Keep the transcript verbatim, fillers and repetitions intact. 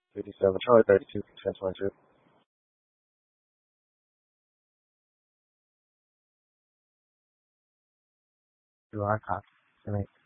fifty-seven, Charlie thirty-two, ten twenty-two. Do I copy?